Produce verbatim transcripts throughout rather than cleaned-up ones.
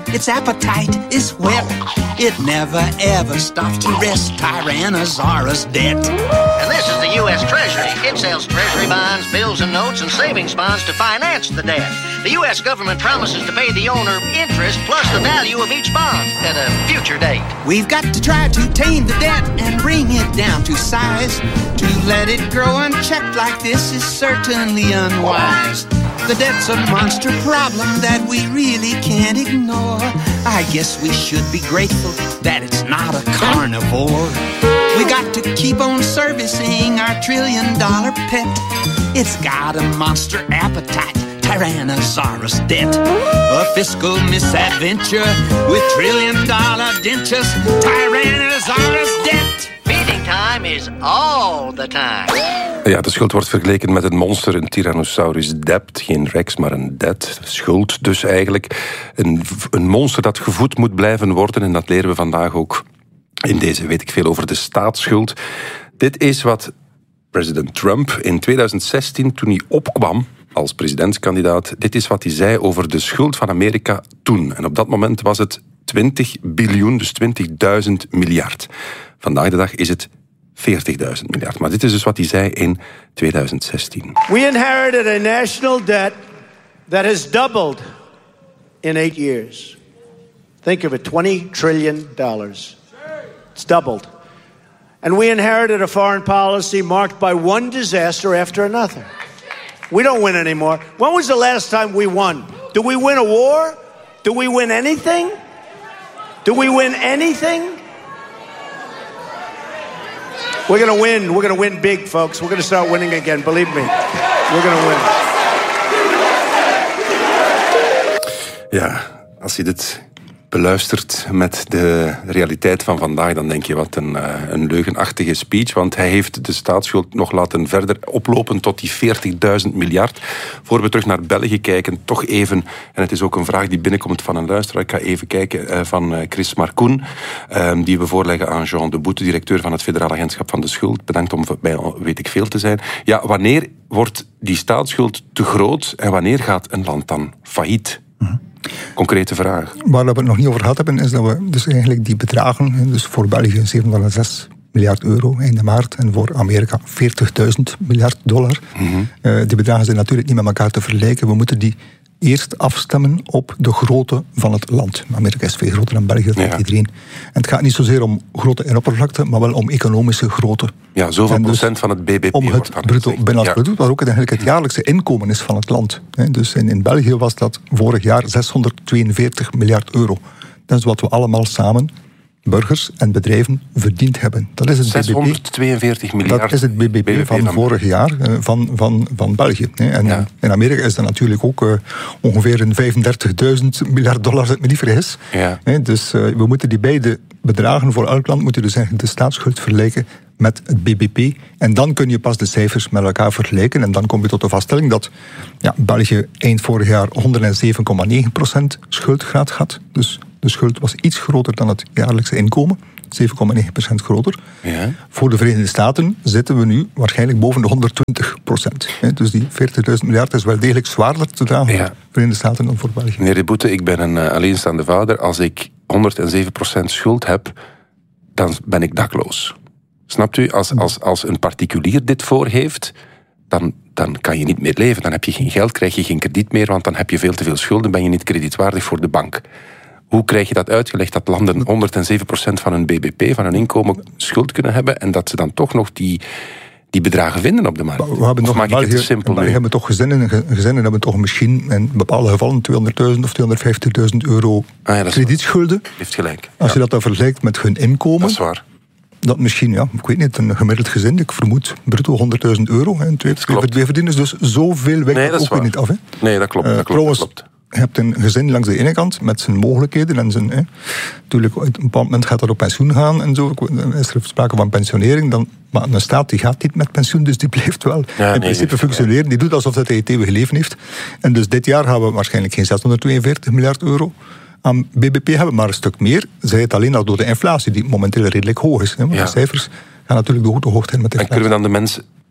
its appetite is whet. It never ever stops to rest Tyrannosaurus debt. And this is the U S Treasury. It sells treasury bonds, bills and notes, and savings bonds to finance the debt. The U S government promises to pay the owner interest plus the value of each bond at a future date. We've got to try to tame the debt and bring it down to size. To let it grow unchecked like this is certainly unwise. The debt's a monster problem that we really can't ignore. I guess we should be grateful that it's not a carnivore. We got to keep on servicing our trillion dollar pet. It's got a monster appetite, Tyrannosaurus debt. A fiscal misadventure with trillion dollar dentures, Tyrannosaurus debt. Feeding time is all the time. Ja, de schuld wordt vergeleken met een monster, een Tyrannosaurus debt. Geen Rex, maar een debt. Schuld dus eigenlijk. Een, een monster dat gevoed moet blijven worden. En dat leren we vandaag ook in deze weet ik veel over de staatsschuld. Dit is wat president Trump in tweeduizend zestien, toen hij opkwam als presidentskandidaat, dit is wat hij zei over de schuld van Amerika toen. En op dat moment was het twintig biljoen, dus twintigduizend miljard. Vandaag de dag is het veertigduizend miljard. Maar dit is dus wat hij zei in tweeduizend zestien. We inherited a national debt that has doubled in eight years. Think of it, twenty trillion dollars. It's doubled. And we inherited a foreign policy marked by one disaster after another. We don't win anymore. When was the last time we won? Do we win a war? Do we win anything? Do we win anything? We're going to win. We're going to win big, folks. We're going to start winning again. Believe me. We're going to win. Ja, als je dit beluistert met de realiteit van vandaag, dan denk je wat een, uh, een leugenachtige speech, want hij heeft de staatsschuld nog laten verder oplopen tot die veertigduizend miljard. Voor we terug naar België kijken, toch even, en het is ook een vraag die binnenkomt van een luisteraar, ik ga even kijken, uh, van uh, Chris Marcoen, uh, die we voorleggen aan Jean de Boete, directeur van het Federaal Agentschap van de Schuld. Bedankt om bij weet ik veel te zijn. Ja, wanneer wordt die staatsschuld te groot en wanneer gaat een land dan failliet? Mm-hmm. Concrete vraag. Waar we het nog niet over gehad hebben, is dat we dus eigenlijk die bedragen, dus voor België zeven komma zes miljard euro einde maart en voor Amerika veertigduizend miljard dollar. Mm-hmm. Uh, die bedragen zijn natuurlijk niet met elkaar te vergelijken. We moeten die eerst afstemmen op de grootte van het land. Amerika is veel groter dan België, dat weet ja. iedereen. En het gaat niet zozeer om grootte en oppervlakte, maar wel om economische grootte. Ja, zoveel dus procent van het B B P. Om het bruto binnenlands ja. product, maar ook eigenlijk het jaarlijkse inkomen is van het land. Dus in, in België was dat vorig jaar zeshonderdtweeënveertig miljard euro. Dat is wat we allemaal samen, burgers en bedrijven, verdiend hebben. Dat is het zeshonderdtweeënveertig miljard. Dat is het B B P, B B P van, van vorig jaar van, van, van België. En ja. in Amerika is dat natuurlijk ook uh, ongeveer een vijfendertigduizend miljard dollar, als ik me niet vergis. Ja. Dus uh, we moeten die beide bedragen voor elk land, moeten dus eigenlijk de staatsschuld vergelijken met het B B P. En dan kun je pas de cijfers met elkaar vergelijken. En dan kom je tot de vaststelling dat ja, België eind vorig jaar honderdzeven komma negen procent schuldgraad had. Dus de schuld was iets groter dan het jaarlijkse inkomen. zeven komma negen procent groter. Ja. Voor de Verenigde Staten zitten we nu waarschijnlijk boven de honderdtwintig procent. Dus die veertigduizend miljard is wel degelijk zwaarder te dragen ja. voor de Verenigde Staten dan voor België. Meneer de Boete, ik ben een uh, alleenstaande vader. Als ik honderdzeven procent schuld heb, dan ben ik dakloos. Snapt u? Als, als, als een particulier dit voor heeft, dan, dan kan je niet meer leven. Dan heb je geen geld, krijg je geen krediet meer, want dan heb je veel te veel schulden, ben je niet kredietwaardig voor de bank. Hoe krijg je dat uitgelegd dat landen honderdzeven procent van hun B B P, van hun inkomen, schuld kunnen hebben en dat ze dan toch nog die, die bedragen vinden op de markt? We hebben of maak ik het te simpel nu? We hebben toch gezinnen, gezinnen hebben toch misschien in bepaalde gevallen tweehonderdduizend of tweehonderdvijftigduizend euro ah ja, kredietschulden. Heeft gelijk. Als ja. je dat dan vergelijkt met hun inkomen. Dat is waar. Dat misschien, ja, ik weet niet, een gemiddeld gezin, ik vermoed bruto honderdduizend euro. En twee, twee verdieners, dus zoveel wijkt nee, dat ook weer niet af. Hè. Nee, dat klopt. Dat klopt, trouwens, dat klopt. Je hebt een gezin langs de ene kant met zijn mogelijkheden en zijn. Hè, natuurlijk, op een bepaald moment gaat dat op pensioen gaan en zo. Is er sprake van pensionering, dan, maar een staat die gaat niet met pensioen, dus die blijft wel ja, in nee, principe functioneren. Die doet alsof hij het eeuwige leven heeft. En dus dit jaar gaan we waarschijnlijk geen zeshonderdtweeënveertig miljard euro aan B B P hebben, maar een stuk meer. Zij het alleen al door de inflatie, die momenteel redelijk hoog is. Hè, maar ja. de cijfers gaan natuurlijk de hoogte hoogte in met de inflatie. En kunnen we dan de mensen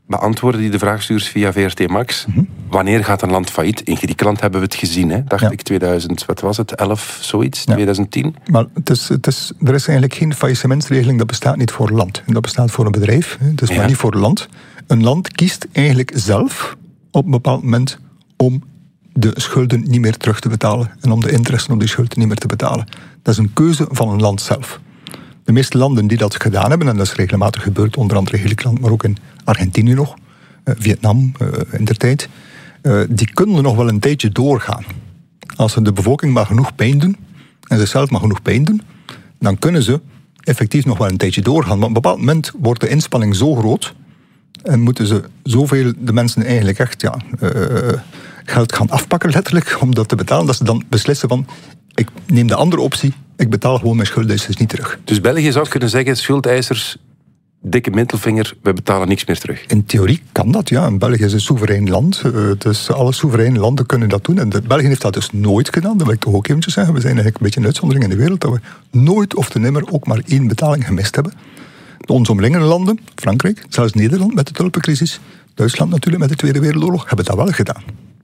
beantwoorden die de vraagstuurs via V R T Max. Mm-hmm. Wanneer gaat een land failliet? In Griekenland hebben we het gezien, hè? dacht ja. ik, tweeduizend, wat was het, elf, zoiets, ja. twintig tien. Maar het is, het is, er is eigenlijk geen faillissementsregeling, dat bestaat niet voor land. Dat bestaat voor een bedrijf, het is ja. maar niet voor een land. Een land kiest eigenlijk zelf op een bepaald moment om de schulden niet meer terug te betalen en om de interesten op die schulden niet meer te betalen. Dat is een keuze van een land zelf. De meeste landen die dat gedaan hebben, en dat is regelmatig gebeurd, onder andere Griekenland, maar ook in Argentinië nog, uh, Vietnam uh, in der tijd, uh, die kunnen nog wel een tijdje doorgaan. Als ze de bevolking maar genoeg pijn doen, en zichzelf maar genoeg pijn doen, dan kunnen ze effectief nog wel een tijdje doorgaan. Maar op een bepaald moment wordt de inspanning zo groot, en moeten ze zoveel de mensen eigenlijk echt ja, uh, geld gaan afpakken, letterlijk, om dat te betalen, dat ze dan beslissen van, ik neem de andere optie, ik betaal gewoon mijn schuldeisers niet terug. Dus België zou kunnen zeggen, schuldeisers, dikke middelvinger, we betalen niks meer terug. In theorie kan dat, ja. België is een soeverein land. Uh, dus alle soevereine landen kunnen dat doen. En de, België heeft dat dus nooit gedaan. Dat wil ik toch ook eventjes zeggen. We zijn eigenlijk een beetje een uitzondering in de wereld, dat we nooit of te nimmer ook maar één betaling gemist hebben. De ons omringende landen, Frankrijk, zelfs Nederland met de tulpencrisis, Duitsland natuurlijk met de Tweede Wereldoorlog, hebben dat wel gedaan.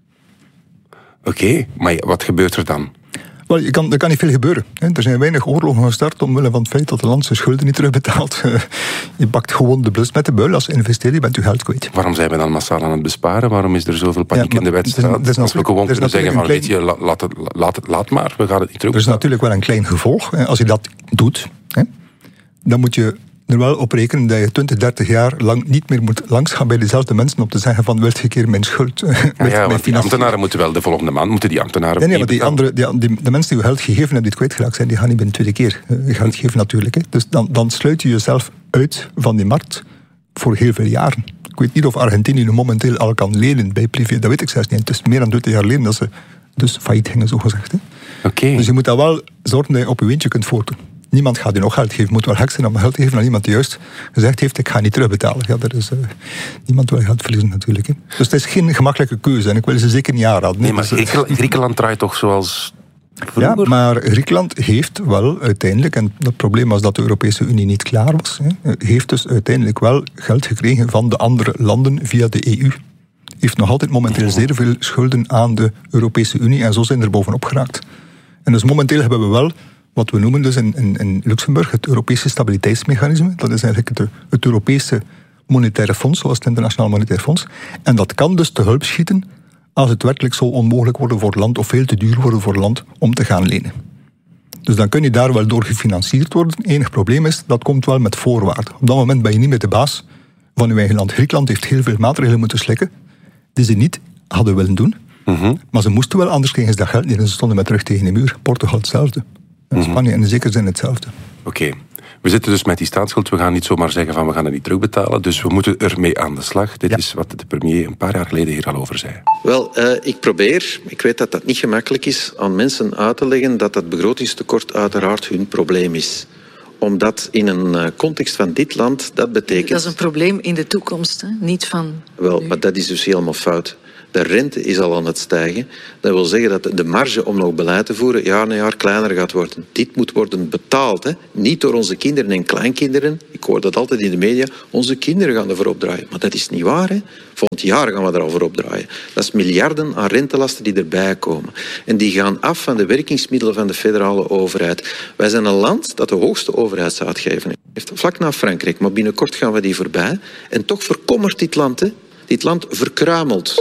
Oké, okay, maar wat gebeurt er dan? Wel, je kan, er kan niet veel gebeuren. Er zijn weinig oorlogen gestart omwille van het feit dat het land zijn schulden niet terugbetaalt. Je pakt gewoon de blus met de buil. Als je investeert, je bent je geld kwijt. Waarom zijn we dan massaal aan het besparen? Waarom is er zoveel paniek ja, in de wedstrijd? Als we gewoon kunnen zeggen van, klein... weet je, laat, het, laat, het, laat maar, we gaan het niet terugbetalen. Er is natuurlijk wel een klein gevolg. Als je dat doet, dan moet je er wel op rekenen dat je twintig, dertig jaar lang niet meer moet langsgaan bij dezelfde mensen om te zeggen van, wilt je een keer mijn schuld? Ja, ja, want die ambtenaren moeten wel de volgende maand, moeten die ambtenaren... Nee, nee, maar die andere, die, die, de mensen die je geld gegeven hebben, die het kwijtgeraakt zijn, die gaan niet binnen de tweede keer je geld geven natuurlijk. Hè. Dus dan, dan sluit je jezelf uit van die markt voor heel veel jaren. Ik weet niet of Argentinië nu momenteel al kan lenen bij privé, dat weet ik zelfs niet. Het is meer dan twintig jaar geleden dat ze dus failliet gingen, zo gezegd. Oké. Okay. Dus je moet dat wel zorgen dat je op je windje kunt voortdoen. Niemand gaat je nog geld geven. Je moet wel gek zijn om geld te geven aan iemand die juist gezegd heeft, ik ga niet terugbetalen. Ja, er is, uh, niemand wil geld verliezen natuurlijk. Hè. Dus het is geen gemakkelijke keuze en ik wil ze zeker niet aanraden. Nee, maar Griekenland, Griekenland draait toch zoals vroeger? Ja, maar Griekenland heeft wel uiteindelijk, en het probleem was dat de Europese Unie niet klaar was, hè, heeft dus uiteindelijk wel geld gekregen van de andere landen via de E U. Heeft nog altijd momenteel zeer veel schulden aan de Europese Unie en zo zijn er bovenop geraakt. En dus momenteel hebben we wel wat we noemen dus in, in, in Luxemburg het Europese Stabiliteitsmechanisme. Dat is eigenlijk het, het Europese Monetaire Fonds, zoals het Internationaal Monetair Fonds. En dat kan dus te hulp schieten als het werkelijk zo onmogelijk wordt voor het land of veel te duur wordt voor het land om te gaan lenen. Dus dan kun je daar wel door gefinancierd worden. Het enige probleem is, dat komt wel met voorwaarden. Op dat moment ben je niet meer de baas van je eigen land. Griekenland heeft heel veel maatregelen moeten slikken die ze niet hadden willen doen. Mm-hmm. Maar ze moesten wel, anders kregen ze dat geld niet en ze stonden met terug tegen de muur. Portugal hetzelfde. En Spanje en zeker zijn hetzelfde. Oké. Okay. We zitten dus met die staatsschuld. We gaan niet zomaar zeggen van we gaan het niet terugbetalen. Dus we moeten ermee aan de slag. Dit ja. is wat de premier een paar jaar geleden hier al over zei. Wel, uh, ik probeer, ik weet dat dat niet gemakkelijk is, aan mensen uit te leggen dat dat begrotingstekort uiteraard hun probleem is. Omdat in een context van dit land dat betekent... Dat is een probleem in de toekomst, hè? Niet van... Wel, maar dat is dus helemaal fout. De rente is al aan het stijgen. Dat wil zeggen dat de marge om nog beleid te voeren jaar na jaar kleiner gaat worden. Dit moet worden betaald. Hè? Niet door onze kinderen en kleinkinderen. Ik hoor dat altijd in de media. Onze kinderen gaan ervoor opdraaien. Maar dat is niet waar. Hè? Volgend jaar gaan we er al voor opdraaien. Dat is miljarden aan rentelasten die erbij komen. En die gaan af van de werkingsmiddelen van de federale overheid. Wij zijn een land dat de hoogste overheidsuitgaven heeft. Vlak na Frankrijk. Maar binnenkort gaan we die voorbij. En toch verkommert dit land. Hè? Dit land verkruimelt.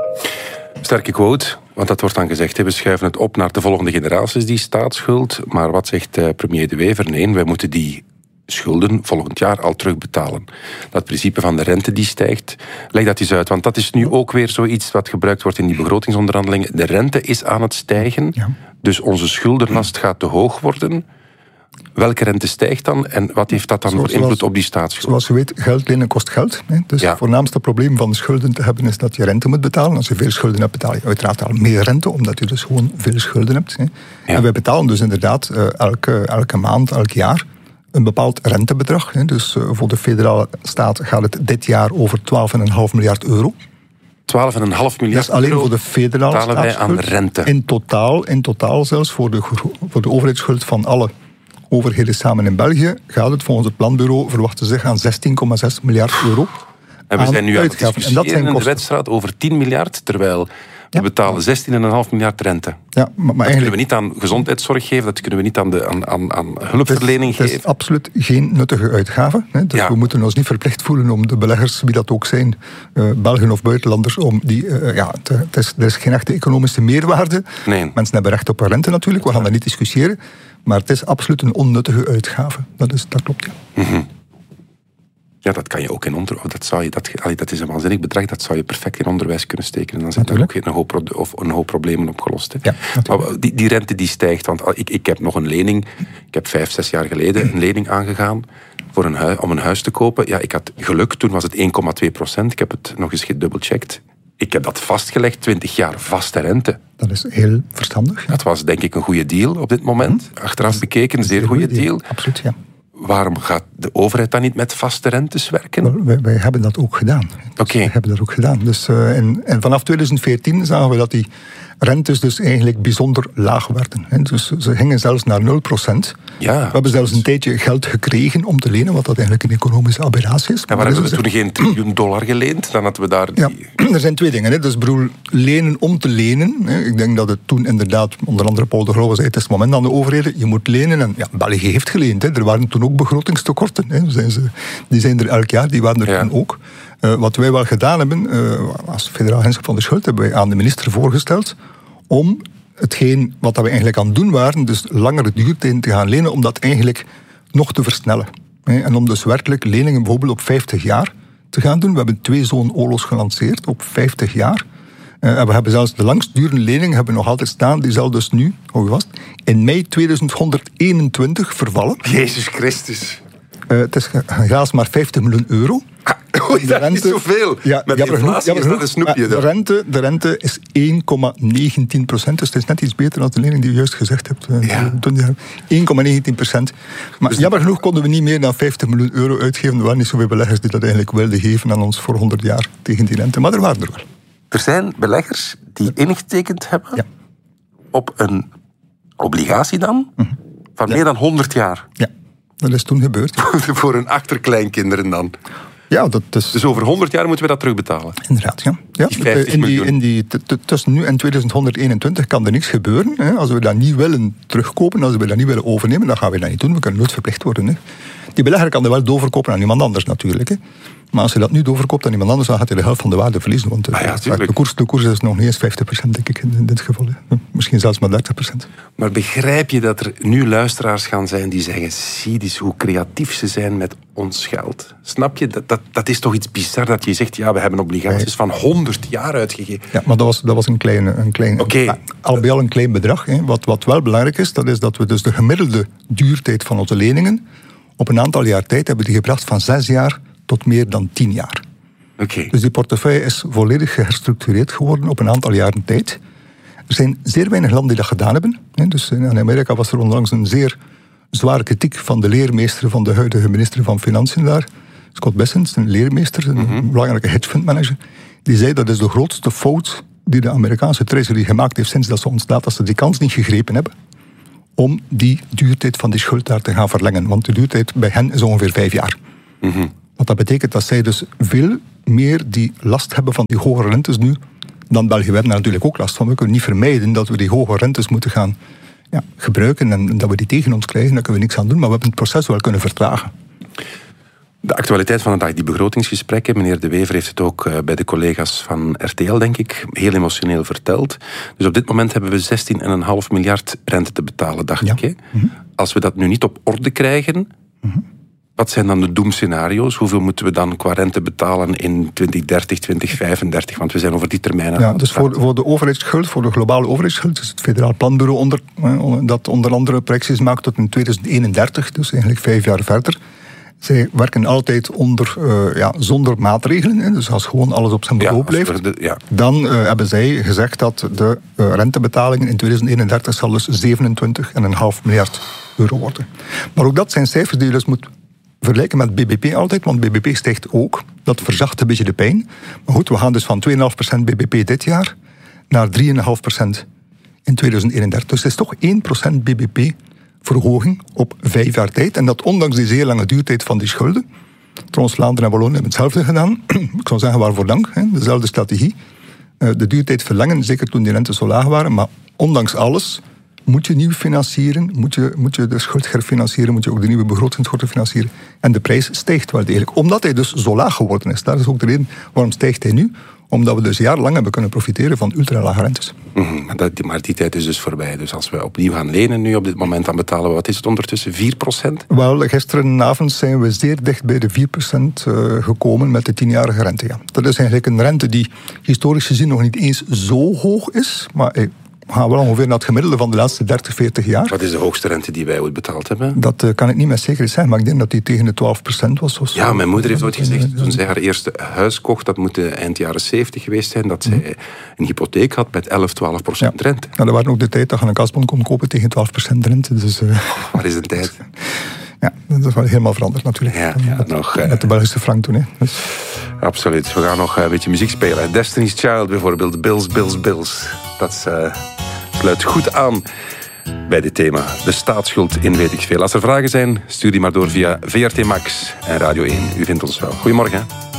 Sterke quote, want dat wordt dan gezegd, we schuiven het op naar de volgende generaties, die staatsschuld. Maar wat zegt premier De Wever? Nee, wij moeten die schulden volgend jaar al terugbetalen. Dat principe van de rente die stijgt, leg dat eens uit. Want dat is nu ook weer zoiets wat gebruikt wordt in die begrotingsonderhandelingen. De rente is aan het stijgen, ja. Dus onze schuldenlast gaat te hoog worden. Welke rente stijgt dan en wat heeft dat dan zoals, voor invloed op die staatsschuld? Zoals je weet, geld lenen kost geld. Hè? Dus ja. Het voornaamste probleem van schulden te hebben is dat je rente moet betalen. Als je veel schulden hebt, betaal je uiteraard al meer rente, omdat je dus gewoon veel schulden hebt. Hè? Ja. En wij betalen dus inderdaad uh, elke, elke maand, elk jaar een bepaald rentebedrag. Hè? Dus uh, voor de federale staat gaat het dit jaar over twaalf komma vijf miljard euro. twaalf komma vijf miljard euro. Dat is alleen voor de federale betalen wij aan rente. In totaal, in totaal zelfs voor de, voor de overheidsschuld van alle overheden samen in België gaat het volgens het planbureau verwachten zich aan zestien komma zes miljard euro. En we zijn nu aan het discussiëren in de wedstrijd over tien miljard, terwijl... We ja. betalen zestien komma vijf miljard rente. Ja, maar, maar dat kunnen we niet aan gezondheidszorg geven, dat kunnen we niet aan, de, aan, aan, aan hulpverlening het is, geven. Het is absoluut geen nuttige uitgave. Hè. Dus ja. we moeten ons niet verplicht voelen om de beleggers, wie dat ook zijn, uh, Belgen of buitenlanders, om die, uh, ja, het, het is, er is geen echte economische meerwaarde. Nee. Mensen hebben recht op hun rente natuurlijk, we gaan dat niet discussiëren. Maar het is absoluut een onnuttige uitgave. Dat, is, dat klopt, ja. Mm-hmm. Ja, dat kan je ook in onderwijs. Dat, zou je, dat, dat is een waanzinnig bedrag, dat zou je perfect in onderwijs kunnen steken. En dan zijn er ook een hoop, of een hoop problemen opgelost. Hè. Ja, maar die, die rente die stijgt, want ik, ik heb nog een lening. Ik heb vijf, zes jaar geleden een lening aangegaan voor een huis, om een huis te kopen. Ja, ik had geluk, toen was het één komma twee procent. Ik heb het nog eens gedubbelcheckt. Ik heb dat vastgelegd, twintig jaar vaste rente. Dat is heel verstandig. Ja. Dat was denk ik een goede deal op dit moment. Achteraf bekeken, een zeer goede deal. deal. Absoluut, ja. Waarom gaat de overheid dan niet met vaste rentes werken? Wel, wij, wij hebben dat ook gedaan. Oké. Okay. Wij hebben dat ook gedaan. Dus, uh, en, en vanaf twintig veertien zagen we dat die rentes dus eigenlijk bijzonder laag werden. Hè. Dus ze gingen zelfs naar nul procent. Ja. We hebben zelfs een tijdje geld gekregen om te lenen, wat dat eigenlijk een economische aberratie is. Ja, maar hebben we toen geen triljoen dollar geleend? Dan hadden we daar... Ja, er zijn twee dingen. Hè. Dus bedoel, lenen om te lenen. Hè. Ik denk dat het toen inderdaad, onder andere Paul de Grauwe zei, het is het moment aan de overheden, je moet lenen. En ja, België heeft geleend. Hè. Er waren toen ook begrotingstekorten. Hè. Zijn ze, die zijn er elk jaar, die waren er ja. toen ook. Uh, wat wij wel gedaan hebben, uh, als federaal agentschap van de schuld, hebben wij aan de minister voorgesteld om hetgeen wat we eigenlijk aan het doen waren, dus langere duurtijd te gaan lenen, om dat eigenlijk nog te versnellen. En om dus werkelijk leningen bijvoorbeeld op vijftig jaar te gaan doen. We hebben twee zo'n O L O's gelanceerd op vijftig jaar. En we hebben zelfs de langstdurende lening hebben we nog altijd staan. Die zal dus nu, hou je vast, in mei tweeduizend eenentwintig vervallen. Jezus Christus. Uh, het is helaas maar vijftig miljoen euro. Oei, dat rente, is zoveel. Ja, met ja, inflatie is dat een snoepje. De rente, de rente is één komma negentien procent. Dus het is net iets beter dan de lening die je juist gezegd hebt. Ja. één komma negentien procent. Maar dus jammer genoeg konden we niet meer dan vijftig miljoen euro uitgeven. Er waren niet zoveel beleggers die dat eigenlijk wilden geven aan ons voor honderd jaar tegen die rente. Maar er waren er wel. Er zijn beleggers die ingetekend hebben ja. op een obligatie dan mm-hmm. van ja. meer dan honderd jaar. Ja, dat is toen gebeurd. Voor hun achterkleinkinderen dan. Ja, dat is... Dus over honderd jaar moeten we dat terugbetalen? Inderdaad, ja. ja. Die vijftig in die, miljoen. In die, t- t- tussen nu en tweeduizend eenentwintig kan er niks gebeuren. Hè. Als we dat niet willen terugkopen, als we dat niet willen overnemen, dan gaan we dat niet doen. We kunnen nooit verplicht worden. Hè. Die belegger kan er wel doorverkopen aan iemand anders natuurlijk. Hè. Maar als je dat nu doorverkoopt aan iemand anders, dan gaat hij de helft van de waarde verliezen. Want ah ja, de, koers, de koers is nog niet eens vijftig procent, denk ik, in dit geval. Hè. Misschien zelfs maar dertig procent. Maar begrijp je dat er nu luisteraars gaan zijn die zeggen, zie eens hoe creatief ze zijn met ons geld. Snap je? Dat, dat, dat is toch iets bizar dat je zegt, ja, we hebben obligaties nee. van honderd jaar uitgegeven. Ja, maar dat was, dat was een klein, een klein okay. al bij al een klein bedrag. Hè. Wat, wat wel belangrijk is, dat is dat we dus de gemiddelde duurtijd van onze leningen op een aantal jaar tijd hebben die gebracht van zes jaar tot meer dan tien jaar. Okay. Dus die portefeuille is volledig geherstructureerd geworden op een aantal jaren tijd. Er zijn zeer weinig landen die dat gedaan hebben. Dus in Amerika was er onlangs een zeer zware kritiek van de leermeester van de huidige minister van Financiën daar, Scott Bessent, een leermeester, een mm-hmm. belangrijke hedgefundmanager. Die zei dat is de grootste fout die de Amerikaanse treasury gemaakt heeft sinds dat ze ontstaat, dat ze die kans niet gegrepen hebben om die duurtijd van die schuld daar te gaan verlengen. Want de duurtijd bij hen is ongeveer vijf jaar. Mm-hmm. Wat dat betekent dat zij dus veel meer die last hebben van die hoge rentes nu dan België. We hebben daar natuurlijk ook last van. We kunnen niet vermijden dat we die hoge rentes moeten gaan ja, gebruiken en dat we die tegen ons krijgen. Daar kunnen we niks aan doen, maar we hebben het proces wel kunnen vertragen. De actualiteit van de dag, die begrotingsgesprekken. Meneer De Wever heeft het ook bij de collega's van R T L, denk ik, heel emotioneel verteld. Dus op dit moment hebben we zestien komma vijf miljard rente te betalen, dacht ja. ik. Hè? Mm-hmm. Als we dat nu niet op orde krijgen, mm-hmm. wat zijn dan de doemscenario's? Hoeveel moeten we dan qua rente betalen in twintig dertig, twintig vijfendertig? Want we zijn over die termijnen. Ja, dus voor, voor de overheidsschuld, voor de globale overheidsschuld, is het Federaal Planbureau onder, dat onder andere projecties maakt tot in tweeduizend eenendertig, dus eigenlijk vijf jaar verder. Zij werken altijd onder, uh, ja, zonder maatregelen. Hè. Dus als gewoon alles op zijn bureau ja, blijft, de, ja. dan uh, hebben zij gezegd dat de uh, rentebetalingen in tweeduizend eenendertig zal dus zevenentwintig komma vijf miljard euro worden. Maar ook dat zijn cijfers die je dus moet vergelijken met B B P altijd, want B B P stijgt ook. Dat verzacht een beetje de pijn. Maar goed, we gaan dus van twee komma vijf procent B B P dit jaar naar drie komma vijf procent in tweeduizend eenendertig. Dus het is toch één procent B B P verhoging op vijf jaar tijd. En dat ondanks die zeer lange duurtijd van die schulden. Trouwens, Vlaanderen en Wallonië hebben hetzelfde gedaan. Ik zou zeggen, waarvoor dank. Hè? Dezelfde strategie. Uh, de duurtijd verlengen, zeker toen die rentes zo laag waren. Maar ondanks alles moet je nieuw financieren. Moet je, moet je de schuld herfinancieren. Moet je ook de nieuwe begrotingstekorten financieren. En de prijs stijgt wel degelijk. Omdat hij dus zo laag geworden is. Dat is ook de reden waarom stijgt hij nu. Omdat we dus jarenlang hebben kunnen profiteren van ultra-lage rentes. Mm-hmm, maar, dat, maar die tijd is dus voorbij. Dus als we opnieuw gaan lenen nu op dit moment, dan betalen we, wat is het ondertussen, vier procent? Wel, gisterenavond zijn we zeer dicht bij de vier procent uh, gekomen met de tienjarige rente. Ja. Dat is eigenlijk een rente die historisch gezien nog niet eens zo hoog is. Maar hey, we gaan wel ongeveer naar het gemiddelde van de laatste dertig, veertig jaar. Wat is de hoogste rente die wij ooit betaald hebben? Dat uh, kan ik niet met zekerheid zeggen, maar ik denk dat die tegen de twaalf procent was. Of ja, mijn moeder heeft ooit gezegd, toen zij haar eerste huis kocht, dat moet eind jaren zeventig geweest zijn, dat zij mm. een hypotheek had met elf, twaalf procent ja. rente. Nou, dat waren ook de tijd dat je een kasbon kon kopen tegen twaalf procent rente. Dus, uh, Waar is de tijd? Ja, dat is wel helemaal veranderd natuurlijk. Ja, ja, met, nog, uh, met de Belgische frank toen. Hè. Dus. Absoluut. We gaan nog een beetje muziek spelen. Destiny's Child bijvoorbeeld, Bills, Bills, Bills. Dat uh, sluit goed aan bij dit thema. De staatsschuld in weet ik veel. Als er vragen zijn, stuur die maar door via V R T Max en Radio één. U vindt ons wel. Goedemorgen.